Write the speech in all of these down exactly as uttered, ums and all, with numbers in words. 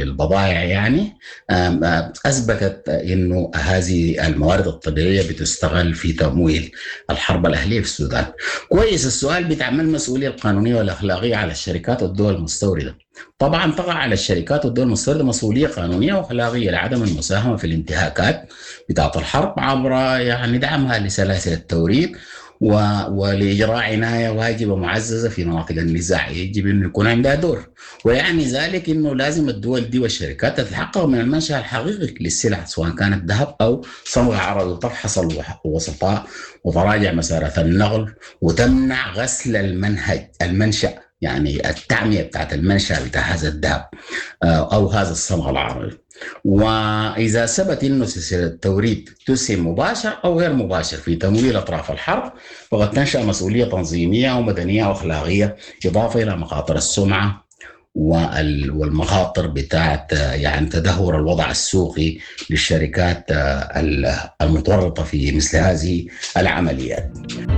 للبضائع يعني آم، آم، أثبتت أنه هذه الموارد الطبيعية بتستغل في تمويل الحرب الأهلية في السودان. كويس، السؤال بتاع ما المسؤولية القانونية والأخلاقية على الشركات والدول المستوردة. طبعا تقع على الشركات والدول المستوردة مسؤولية قانونية وأخلاقية لعدم المساهمة في الانتهاكات بتاعة الحرب عبر يعني دعمها لسلاسل التوريد و... ولإجراء عناية واجبة معززة في مناطق النزاع. يجب أن يكون عندها دور، ويعني ذلك أنه لازم الدول دي والشركات تتحقق من المنشأ الحقيقي للسلع سواء كانت ذهب أو صمغ عرض، وتفحص الوسطاء وتراجع مسارات النقل وتمنع غسل المنهج المنشأ، يعني التعمية بتاعت المنشأ بتاع هذا الذهب أو هذا الصمغ العرضي. وإذا ثبت أنه سلسلة التوريد تسهم مباشر أو غير مباشر في تمويل أطراف الحرب، فقد تنشأ مسؤولية تنظيمية ومدنية وأخلاقية، إضافة إلى مخاطر السمعة والمخاطر بتاعت يعني تدهور الوضع السوقي للشركات المتورطة في مثل هذه العمليات.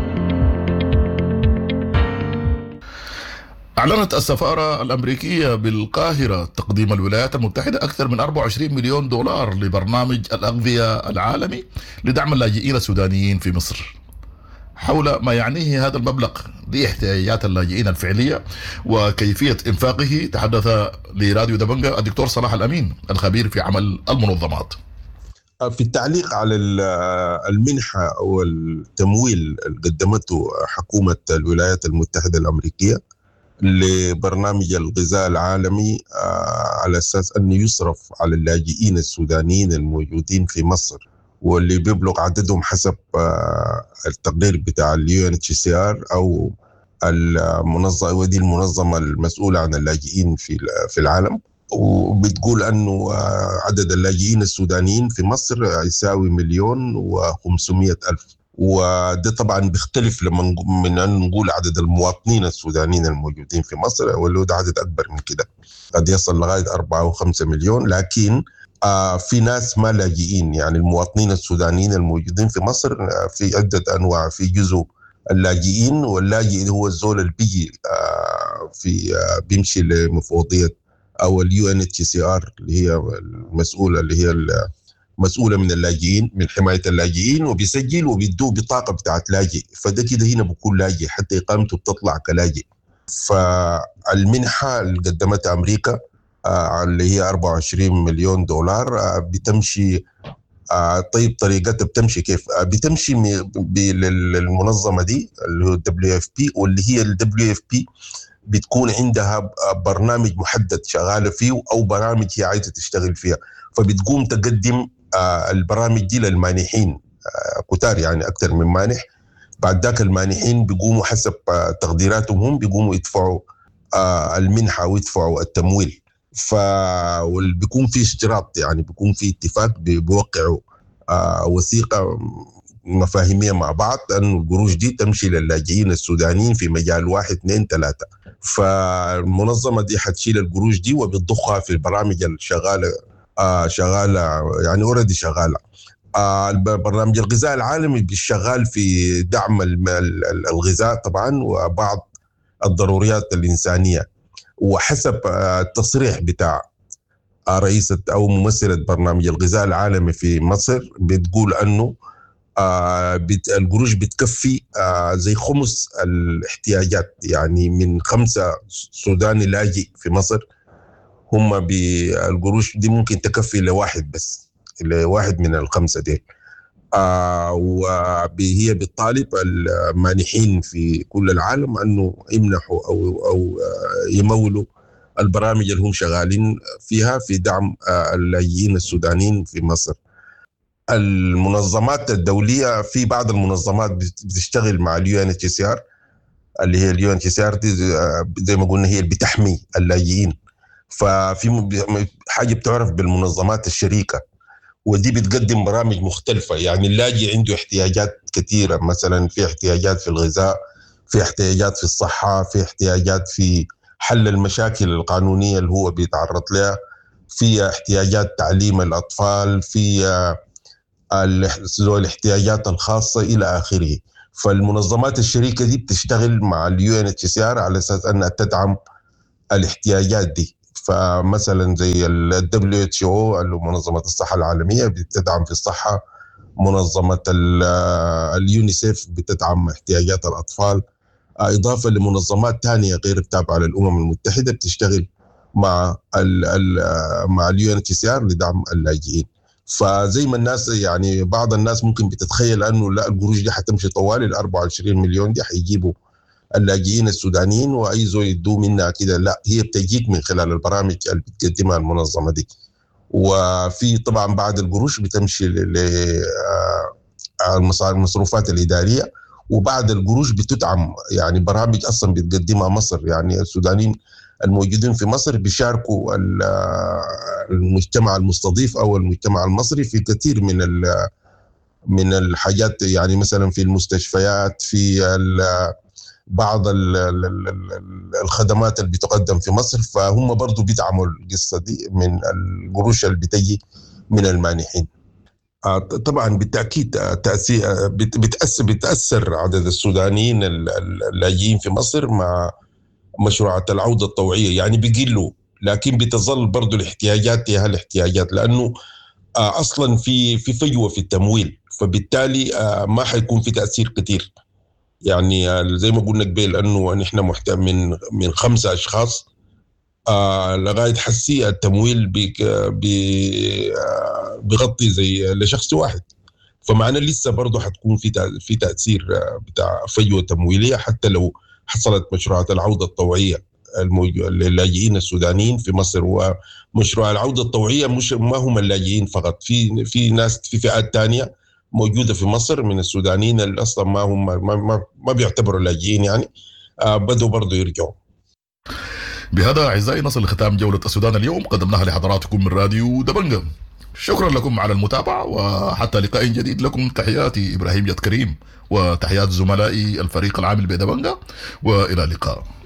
أعلنت السفارة الأمريكية بالقاهرة تقديم الولايات المتحدة أكثر من أربعة وعشرين مليون دولار لبرنامج الأغذية العالمي لدعم اللاجئين السودانيين في مصر. حول ما يعنيه هذا المبلغ لاحتياجات اللاجئين الفعلية وكيفية إنفاقه تحدث لراديو دبنجة الدكتور صلاح الأمين الخبير في عمل المنظمات. في التعليق على المنحة أو التمويل اللي قدمته حكومة الولايات المتحدة الأمريكية لبرنامج الغذاء العالمي على أساس أنه يصرف على اللاجئين السودانيين الموجودين في مصر، واللي بيبلغ عددهم حسب التقرير بتاع اليو ان اتش سي ار أو المنظمة، ودي المنظمة المسؤولة عن اللاجئين في في العالم، وبتقول أنه عدد اللاجئين السودانيين في مصر يساوي مليون وخمسمائة ألف. وده طبعا بيختلف لما من أن نقول عدد المواطنين السودانيين الموجودين في مصر، واللي ده عدد أكبر من كده، قد يصل لغاية أربعة وخمسة مليون. لكن آه في ناس ما لاجئين، يعني المواطنين السودانيين الموجودين في مصر آه في عدة أنواع. في جزء اللاجئين، واللاجئ هو الزول اللي بيجي آه في آه بيمشي لمفوضية أو اليو ان اتش سي ار اللي هي المسؤولة اللي هي مسؤولة من اللاجئين، من حماية اللاجئين، وبيسجل وبيدوه بطاقة بتاعت لاجئ، فده كده هنا بكون لاجئ حتى إقامته بتطلع كلاجئ. فالمنحة اللي قدمتها أمريكا آه اللي هي أربعة وعشرين مليون دولار آه بتمشي آه طيب طريقتها بتمشي كيف؟ آه بتمشي للمنظمة دي اللي هو دبليو اف بي، واللي هي الدبليو اف بي بتكون عندها برنامج محدد شغالة فيه أو برامج هي عايزة تشتغل فيها، فبتقوم تقدم آه البرامج دي للمانحين آه كتار، يعني أكثر من مانح. بعد ذاك المانحين بيقوموا حسب آه تقديراتهم هم بيقوموا يدفعوا آه المنحة ويدفعوا التمويل. فبيكون في اشتراط، يعني بيكون في اتفاق بيوقعوا آه وثيقة مفاهيمية مع بعض أن القروش دي تمشي للاجئين السودانيين في مجال واحد اثنين ثلاثة. فالمنظمة دي حتشيل القروش دي وبتضخها في البرامج الشغالة آه شغالة يعني أوريدي شغالة. آه برنامج الغذاء العالمي بيشغال في دعم الغذاء طبعا وبعض الضروريات الإنسانية، وحسب آه التصريح بتاع آه رئيسة أو ممثلة برنامج الغذاء العالمي في مصر بتقول أنه آه بت القروش بتكفي آه زي خمس الاحتياجات، يعني من خمسة سوداني لاجئ في مصر هم بالقروش دي ممكن تكفي لواحد بس، لواحد من الخمسة دي. آه وهي بتطالب المانحين في كل العالم أنه يمنحوا أو, أو آه يمولوا البرامج اللي هم شغالين فيها في دعم آه اللاجئين السودانيين في مصر. المنظمات الدولية، في بعض المنظمات بتشتغل مع اليو ان اتش سي ار اللي هي اليو ان اتش سي ار دي زي ما قلنا هي اللي بتحمي اللاجئين، ففي حاجة بتعرف بالمنظمات الشريكة، ودي بتقدم برامج مختلفة. يعني اللاجئ عنده احتياجات كثيرة، مثلا في احتياجات في الغذاء، في احتياجات في الصحة، في احتياجات في حل المشاكل القانونية اللي هو بيتعرض لها، في احتياجات تعليم الأطفال، في الاحتياجات الخاصة إلى آخره. فالمنظمات الشريكة دي بتشتغل مع اليو ان اتش سي ار على أساس أنها تدعم الاحتياجات دي. فمثلا زي ال دبليو اتش او اللي منظمة الصحة العالمية بتدعم في الصحة، منظمة اليونيسيف بتدعم احتياجات الأطفال، إضافة لمنظمات تانية غير التابعة للأمم المتحدة بتشتغل مع ال ال مع اليو ان اتش سي ار لدعم اللاجئين. فزي ما الناس يعني بعض الناس ممكن بتتخيل انه لا القروش دي حتمشي طوال ال أربعة وعشرين مليون دي حيجيبوا اللاجئين السودانيين واي زول يدوا منها كده، لا هي بتجيك من خلال البرامج اللي بتقدمها المنظمه دي. وفي طبعا بعد القروش بتمشي للمصروفات الاداريه، وبعد القروش بتدعم يعني برامج اصلا بتقدمها مصر. يعني السودانيين الموجودين في مصر بيشاركوا المجتمع المستضيف او المجتمع المصري في كثير من من الحاجات، يعني مثلا في المستشفيات، في بعض الخدمات اللي بتقدم في مصر، فهم برضو بيدعموا القصة دي من القروش اللي بتجي من المانحين. طبعا بالتأكيد تأثير بتأثر بتأثر عدد السودانيين اللاجئين في مصر مع مشروعات العودة الطوعية، يعني بيقلوا، لكن بتظل برضو الاحتياجات هي الاحتياجات، لأنه أصلا في في فجوة في التمويل، فبالتالي ما حيكون في تأثير كتير. يعني زي ما قلنا قبل أنه نحن محتاج من من خمسة أشخاص لغاية حسي التمويل بيغطي زي لشخص واحد، فمعنى لسه برضو حتكون في في تأثير بتاع فجوة تمويلية حتى لو حصلت مشروعات العودة الطوعية للاجئين السودانيين في مصر. ومشروع العودة الطوعية مش ما هم اللاجئين فقط، في في ناس في فئات تانية موجودة في مصر من السودانيين اللي أصلا ما هم ما, ما, ما بيعتبروا لاجئين، يعني آه بدوا برضو يرجعوا. بهذا أعزائي نصل لختام جولة السودان اليوم قدمناها لحضراتكم من راديو دبنجة. شكرا لكم على المتابعة، وحتى لقاء جديد لكم تحياتي إبراهيم جد كريم وتحيات زملائي الفريق العامل بدبنجة، وإلى اللقاء.